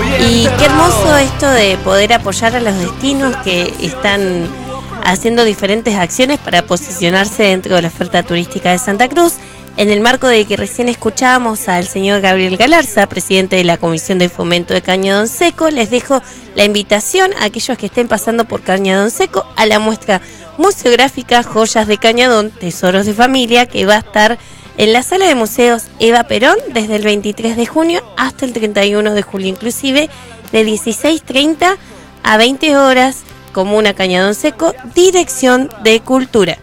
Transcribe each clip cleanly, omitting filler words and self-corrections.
Y qué hermoso esto de poder apoyar a los destinos que están haciendo diferentes acciones para posicionarse dentro de la oferta turística de Santa Cruz. En el marco de que recién escuchábamos al señor Gabriel Galarza, presidente de la Comisión de Fomento de Cañadón Seco, les dejo la invitación a aquellos que estén pasando por Cañadón Seco a la muestra museográfica Joyas de Cañadón, Tesoros de Familia, que va a estar en la Sala de Museos Eva Perón desde el 23 de junio hasta el 31 de julio, inclusive de 16:30 a 20 horas, Comuna Cañadón Seco, Dirección de Cultura.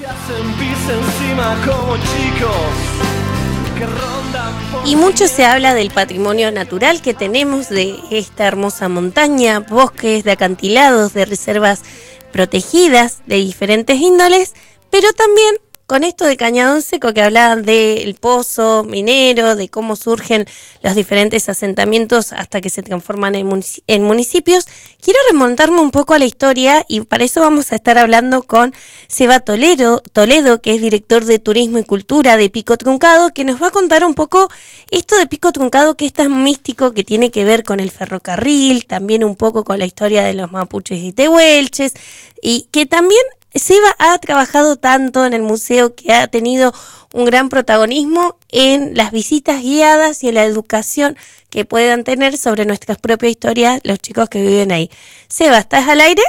Y mucho se habla del patrimonio natural que tenemos, de esta hermosa montaña, bosques, de acantilados, de reservas protegidas de diferentes índoles, pero también con esto de Cañadón Seco que hablaban del pozo minero, de cómo surgen los diferentes asentamientos hasta que se transforman en municipios, quiero remontarme un poco a la historia y para eso vamos a estar hablando con Seba Toledo, que es director de Turismo y Cultura de Pico Truncado, que nos va a contar un poco esto de Pico Truncado, que es tan místico, que tiene que ver con el ferrocarril, también un poco con la historia de los mapuches y tehuelches, y que también Seba ha trabajado tanto en el museo que ha tenido un gran protagonismo en las visitas guiadas y en la educación que puedan tener sobre nuestras propias historias los chicos que viven ahí. Seba, ¿estás al aire?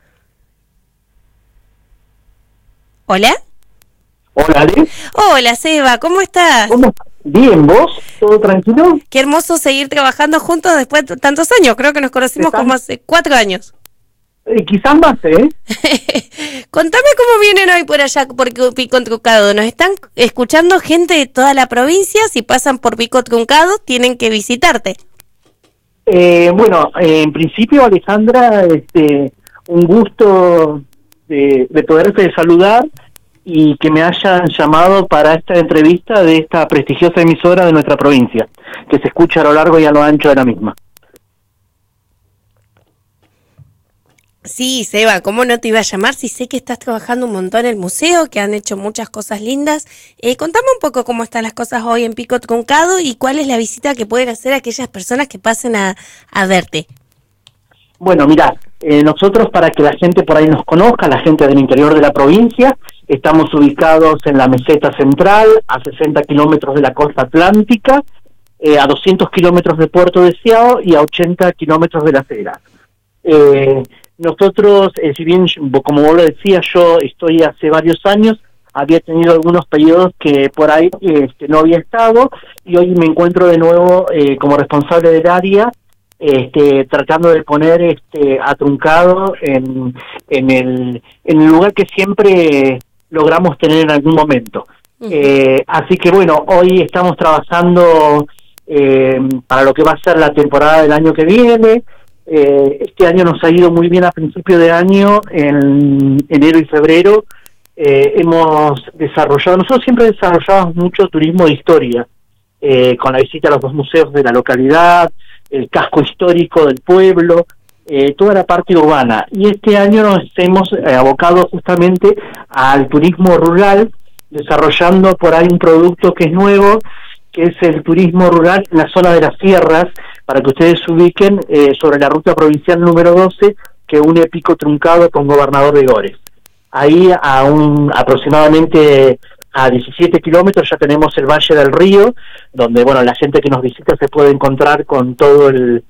¿Hola? Hola, Ale. Hola, Seba, ¿cómo estás? ¿Cómo estás? Bien, ¿vos? ¿Todo tranquilo? Qué hermoso seguir trabajando juntos después de tantos años. Creo que nos conocimos como hace 4 años. Quizás más, ¿eh? Contame cómo vienen hoy por allá, por Pico Truncado. Nos están escuchando gente de toda la provincia. Si pasan por Pico Truncado, tienen que visitarte. Bueno, en principio, Alejandra, un gusto de poderte saludar y que me hayan llamado para esta entrevista de esta prestigiosa emisora de nuestra provincia, que se escucha a lo largo y a lo ancho de la misma. Sí, Seba, ¿cómo no te iba a llamar? Si sé que estás trabajando un montón en el museo, que han hecho muchas cosas lindas. Contame un poco cómo están las cosas hoy en Pico Truncado y cuál es la visita que pueden hacer aquellas personas que pasen a verte. Bueno, mirá, nosotros, para que la gente por ahí nos conozca, la gente del interior de la provincia, estamos ubicados en la meseta central, a 60 kilómetros de la costa atlántica, a 200 kilómetros de Puerto Deseado y a 80 kilómetros de Las Heras. Nosotros, si bien, como vos lo decías, yo estoy hace varios años, había tenido algunos periodos que por ahí no había estado, y hoy me encuentro de nuevo como responsable del área, tratando de poner a Truncado en el lugar que siempre logramos tener en algún momento. Así que bueno, hoy estamos trabajando para lo que va a ser la temporada del año que viene. Este año nos ha ido muy bien a principio de año, en enero y febrero. Hemos desarrollado, nosotros siempre desarrollamos mucho turismo de historia, con la visita a los 2 museos de la localidad, el casco histórico del pueblo, toda la parte urbana. Y este año nos hemos abocado justamente al turismo rural, desarrollando por ahí un producto que es nuevo, que es el turismo rural en la zona de las sierras, para que ustedes se ubiquen, sobre la ruta provincial número 12, que une Pico Truncado con Gobernador de Gores. Ahí, aproximadamente a 17 kilómetros, ya tenemos el Valle del Río, donde bueno, la gente que nos visita se puede encontrar con todo el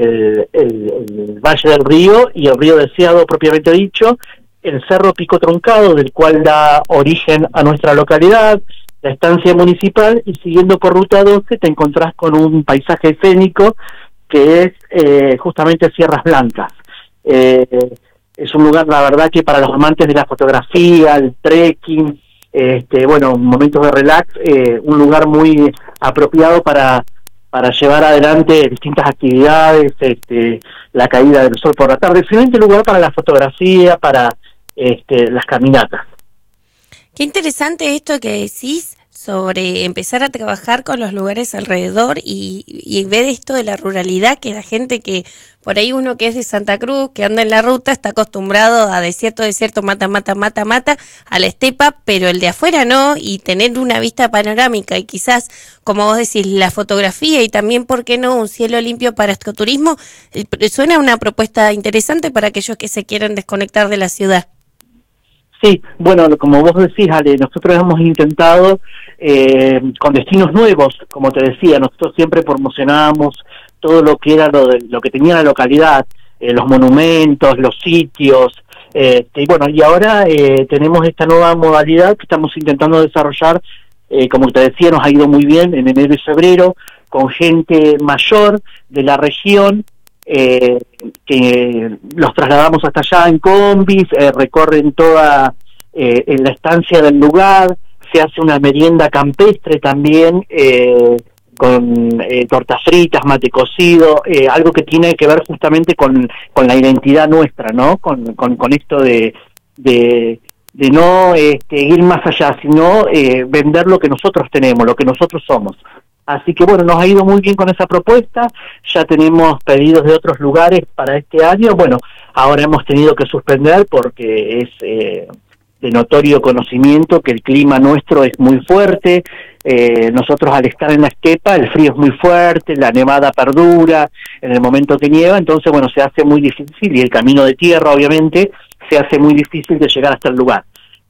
Valle del Río y el río Deseado propiamente dicho, el Cerro Pico Truncado, del cual da origen a nuestra localidad, la estancia municipal, y siguiendo por ruta 12 te encontrás con un paisaje escénico que es justamente Sierras Blancas. Es un lugar, la verdad, que para los amantes de la fotografía, el trekking, bueno, momentos de relax, un lugar muy apropiado para llevar adelante distintas actividades, la caída del sol por la tarde, excelente lugar para la fotografía, para las caminatas. Qué interesante esto que decís sobre empezar a trabajar con los lugares alrededor y ver esto de la ruralidad, que la gente que por ahí uno que es de Santa Cruz, que anda en la ruta, está acostumbrado a desierto, mata, a la estepa, pero el de afuera no, y tener una vista panorámica y quizás, como vos decís, la fotografía y también, ¿por qué no?, un cielo limpio para ecoturismo, suena una propuesta interesante para aquellos que se quieren desconectar de la ciudad. Sí, bueno, como vos decís, Ale, nosotros hemos intentado con destinos nuevos, como te decía, nosotros siempre promocionábamos todo lo que era lo que tenía la localidad, los monumentos, los sitios, y bueno, y ahora tenemos esta nueva modalidad que estamos intentando desarrollar, como te decía, nos ha ido muy bien en enero y febrero, con gente mayor de la región, que los trasladamos hasta allá en combis, recorren toda en la estancia del lugar, se hace una merienda campestre también, con tortas fritas, mate cocido, algo que tiene que ver justamente con la identidad nuestra, ¿no? Con esto de no ir más allá, sino vender lo que nosotros tenemos, lo que nosotros somos. Así que bueno, nos ha ido muy bien con esa propuesta, ya tenemos pedidos de otros lugares para este año. Bueno, ahora hemos tenido que suspender porque es de notorio conocimiento que el clima nuestro es muy fuerte. Nosotros al estar en la estepa, el frío es muy fuerte, la nevada perdura en el momento que nieva, entonces bueno, se hace muy difícil, y el camino de tierra obviamente se hace muy difícil de llegar hasta el lugar.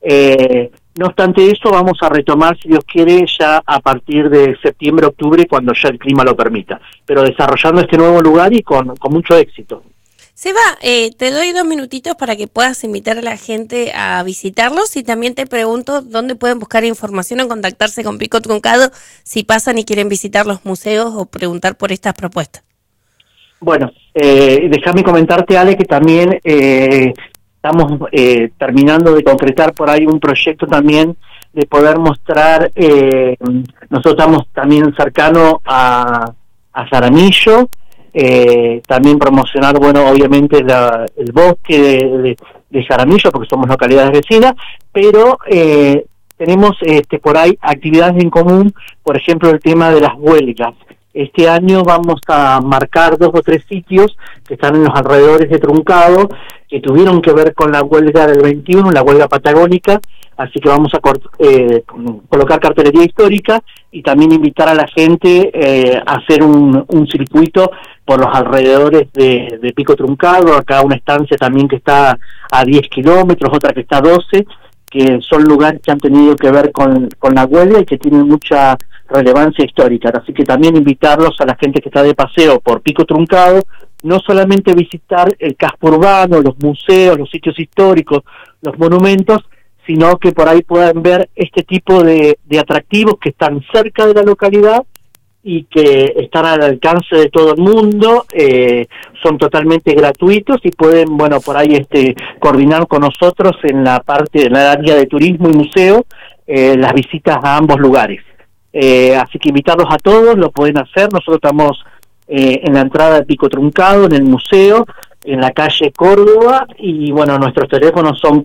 No obstante eso, vamos a retomar, si Dios quiere, ya a partir de septiembre, octubre, cuando ya el clima lo permita, pero desarrollando este nuevo lugar y con mucho éxito. Seba, te doy 2 minutitos para que puedas invitar a la gente a visitarlos, y también te pregunto dónde pueden buscar información o contactarse con Pico Truncado si pasan y quieren visitar los museos o preguntar por estas propuestas. Bueno, déjame comentarte, Ale, que también estamos terminando de concretar por ahí un proyecto también de poder mostrar, nosotros estamos también cercano a Jaramillo, también promocionar, bueno, obviamente el bosque de Jaramillo, porque somos localidades vecinas, pero tenemos por ahí actividades en común, por ejemplo, el tema de las huelgas. Este año vamos a marcar 2 o 3 sitios que están en los alrededores de Truncado, que tuvieron que ver con la huelga del 21, la huelga patagónica, así que vamos a colocar cartelería histórica y también invitar a la gente a hacer un circuito por los alrededores de Pico Truncado, acá una estancia también que está a 10 kilómetros, otra que está a 12, que son lugares que han tenido que ver con la huelga y que tienen mucha relevancia histórica, así que también invitarlos a la gente que está de paseo por Pico Truncado, no solamente visitar el casco urbano, los museos, los sitios históricos, los monumentos, sino que por ahí puedan ver este tipo de atractivos que están cerca de la localidad y que están al alcance de todo el mundo, son totalmente gratuitos y pueden, bueno, por ahí coordinar con nosotros en la parte de la área de turismo y museo, las visitas a ambos lugares. Así que invitarlos a todos, lo pueden hacer. Nosotros estamos en la entrada de Pico Truncado, en el museo, en la calle Córdoba, y bueno, nuestros teléfonos son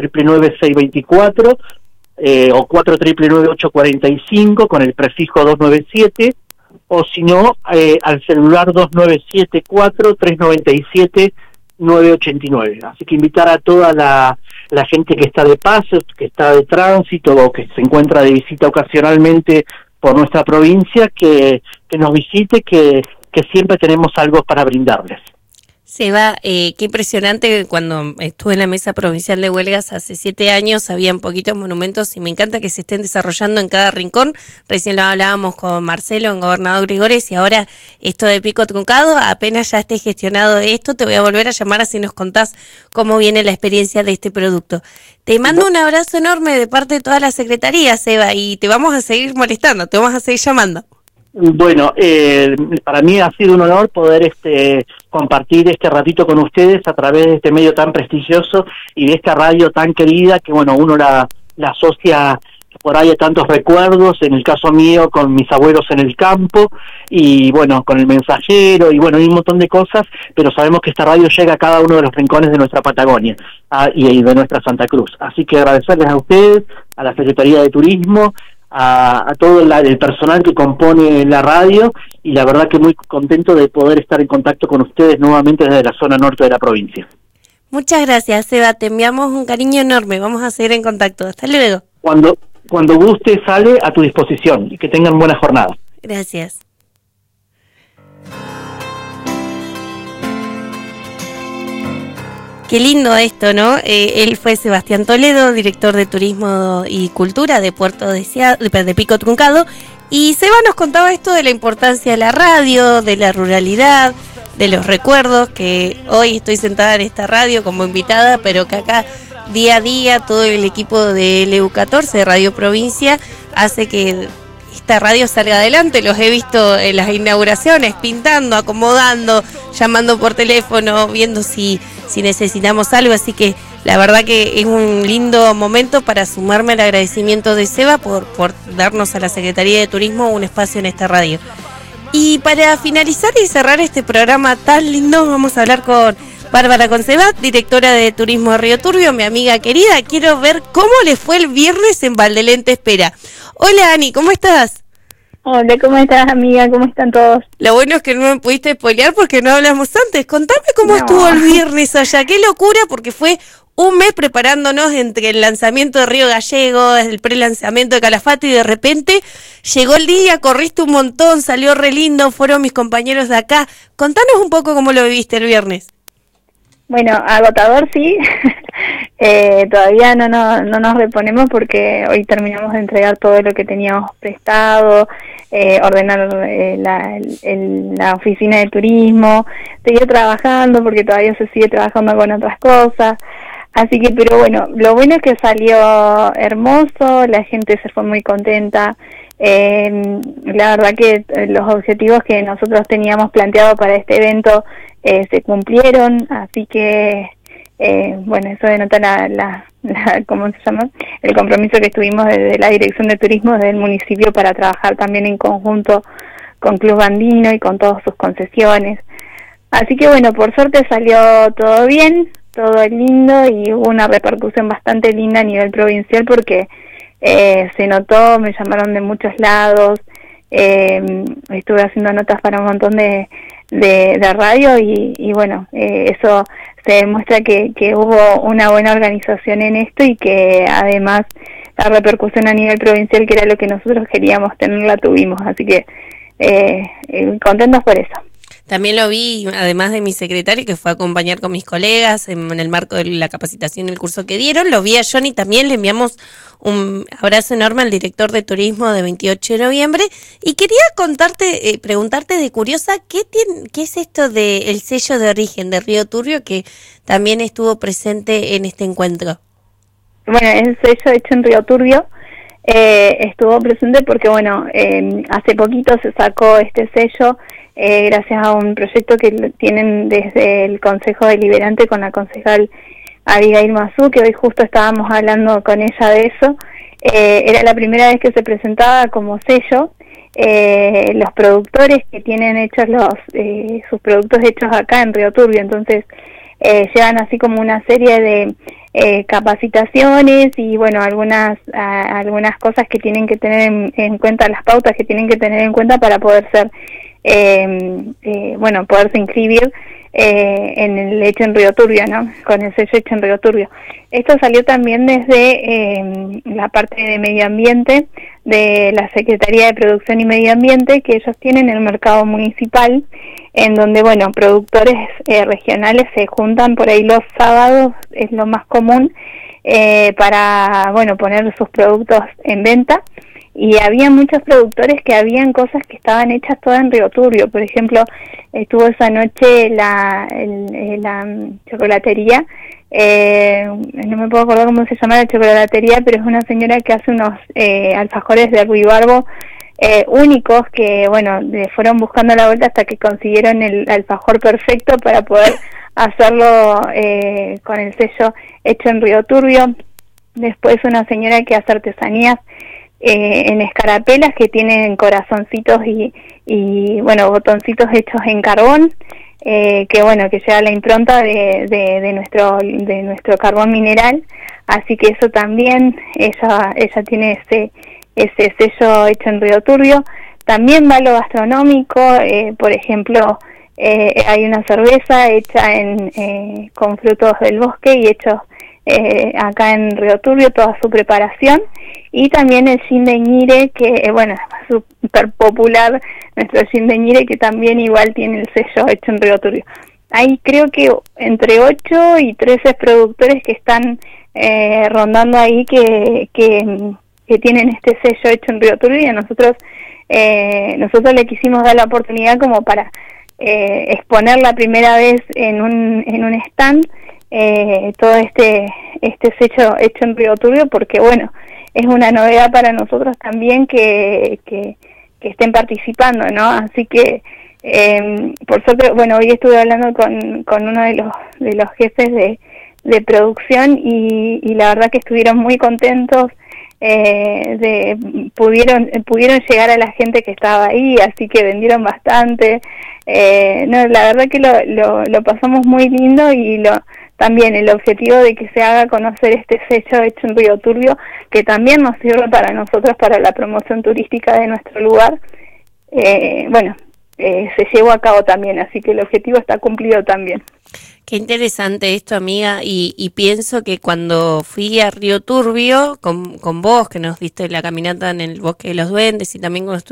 499-624 o 499-845 con el prefijo 297, o si no, al celular 2974-397-989. Así que invitar a toda la gente que está de paso, que está de tránsito o que se encuentra de visita ocasionalmente por nuestra provincia, que nos visite, que siempre tenemos algo para brindarles. Seba, qué impresionante. Cuando estuve en la mesa provincial de huelgas hace 7 años, habían poquitos monumentos y me encanta que se estén desarrollando en cada rincón. Recién lo hablábamos con Marcelo, en Gobernador Gregores, y ahora esto de Pico Truncado, apenas ya esté gestionado esto, te voy a volver a llamar así nos contás cómo viene la experiencia de este producto. Te mando un abrazo enorme de parte de toda la Secretaría, Seba, y te vamos a seguir molestando, te vamos a seguir llamando. Bueno, para mí ha sido un honor poder compartir este ratito con ustedes a través de este medio tan prestigioso y de esta radio tan querida que, bueno, uno la asocia por ahí a tantos recuerdos, en el caso mío con mis abuelos en el campo y, bueno, con el mensajero y, bueno, hay un montón de cosas, pero sabemos que esta radio llega a cada uno de los rincones de nuestra Patagonia y de nuestra Santa Cruz. Así que agradecerles a ustedes, a la Secretaría de Turismo, a todo el personal que compone la radio, y la verdad que muy contento de poder estar en contacto con ustedes nuevamente desde la zona norte de la provincia. Muchas gracias, Seba, te enviamos un cariño enorme, vamos a seguir en contacto. Hasta luego. Cuando guste, sale a tu disposición, y que tengan buena jornada. Gracias. Qué lindo esto, ¿no? Él fue Sebastián Toledo, director de Turismo y Cultura de Puerto de Pico Truncado, y Seba nos contaba esto de la importancia de la radio, de la ruralidad, de los recuerdos, que hoy estoy sentada en esta radio como invitada, pero que acá día a día todo el equipo de LU14, de Radio Provincia, hace que esta radio salga adelante. Los he visto en las inauguraciones, pintando, acomodando, llamando por teléfono, viendo si necesitamos algo, así que la verdad que es un lindo momento para sumarme al agradecimiento de Seba por darnos a la Secretaría de Turismo un espacio en esta radio. Y para finalizar y cerrar este programa tan lindo, vamos a hablar con Bárbara Concebat, directora de Turismo de Río Turbio, mi amiga querida. Quiero ver cómo le fue el viernes en Valdelente Espera. Hola, Ani, ¿cómo estás? Hola, ¿cómo estás, amiga? ¿Cómo están todos? Lo bueno es que no me pudiste spoilear porque no hablamos antes. Contame cómo estuvo el viernes allá. Qué locura, porque fue un mes preparándonos entre el lanzamiento de Río Gallego, el pre-lanzamiento de Calafate, y de repente llegó el día, corriste un montón, salió re lindo, fueron mis compañeros de acá. Contanos un poco cómo lo viviste el viernes. Bueno, agotador sí, todavía no nos reponemos porque hoy terminamos de entregar todo lo que teníamos prestado, ordenar la oficina de turismo, seguir trabajando porque todavía se sigue trabajando con otras cosas, así que, pero bueno, lo bueno es que salió hermoso, la gente se fue muy contenta. La verdad que los objetivos que nosotros teníamos planteado para este evento se cumplieron, así que bueno, eso denota ¿cómo se llama? El compromiso que tuvimos desde la Dirección de Turismo del municipio para trabajar también en conjunto con Club Andino y con todas sus concesiones. Así que bueno, por suerte salió todo bien, todo lindo, y hubo una repercusión bastante linda a nivel provincial porque se notó, me llamaron de muchos lados, estuve haciendo notas para un montón de radio y bueno, eso se demuestra que hubo una buena organización en esto y que además la repercusión a nivel provincial, que era lo que nosotros queríamos tener, la tuvimos, así que contentos por eso. También lo vi, además de mi secretario, que fue a acompañar con mis colegas en el marco de la capacitación y el curso que dieron. Lo vi a Johnny, también le enviamos un abrazo enorme al director de turismo de 28 de noviembre. Y quería preguntarte de curiosa, ¿qué es esto del sello de origen de Río Turbio, que también estuvo presente en este encuentro? Bueno, el sello hecho en Río Turbio estuvo presente porque, bueno, hace poquito se sacó este sello gracias a un proyecto que tienen desde el Consejo Deliberante con la concejal Abigail Mazú, que hoy justo estábamos hablando con ella de eso. Era la primera vez que se presentaba como sello los productores que tienen hechos sus productos hechos acá en Río Turbio. Entonces llevan así como una serie de capacitaciones y bueno, algunas cosas que tienen que tener en cuenta, las pautas que tienen que tener en cuenta para poder ser bueno, poderse inscribir en el hecho en Río Turbio, ¿no? Con el sello hecho en Río Turbio. Esto salió también desde la parte de medio ambiente de la Secretaría de Producción y Medio Ambiente, que ellos tienen el mercado municipal, en donde, bueno, productores regionales se juntan por ahí los sábados, es lo más común, para, bueno, poner sus productos en venta. Y había muchos productores que habían cosas que estaban hechas todas en Río Turbio. Por ejemplo, estuvo esa noche la chocolatería, no me puedo acordar cómo se llama la chocolatería, pero es una señora que hace unos alfajores de ruibarbo únicos que, bueno, fueron buscando la vuelta hasta que consiguieron el alfajor perfecto para poder hacerlo con el sello hecho en Río Turbio. Después una señora que hace artesanías en escarapelas que tienen corazoncitos y bueno, botoncitos hechos en carbón, que bueno, que lleva la impronta de nuestro carbón mineral, así que eso también ella tiene ese sello hecho en Río Turbio. También va lo gastronómico, por ejemplo, hay una cerveza hecha con frutos del bosque y hechos acá en Río Turbio, toda su preparación, y también el gin de Ñire, que bueno, es súper popular nuestro gin de Ñire, que también igual tiene el sello hecho en Río Turbio. Hay creo que entre 8 y 13 productores que están rondando ahí que tienen este sello hecho en Río Turbio, y a nosotros le quisimos dar la oportunidad como para exponer la primera vez en un stand todo este sello hecho en Río Turbio, porque bueno, es una novedad para nosotros también que estén participando, ¿no? Así que por suerte, bueno, hoy estuve hablando con uno de los jefes de producción y la verdad que estuvieron muy contentos. Pudieron llegar a la gente que estaba ahí, así que vendieron bastante. No, la verdad que lo pasamos muy lindo, y también el objetivo de que se haga conocer este sello hecho en Río Turbio, que también nos sirve para nosotros, para la promoción turística de nuestro lugar, se llevó a cabo también, así que el objetivo está cumplido también. Qué interesante esto, amiga, y pienso que cuando fui a Río Turbio con vos, que nos diste la caminata en el Bosque de los Duendes, y también cuando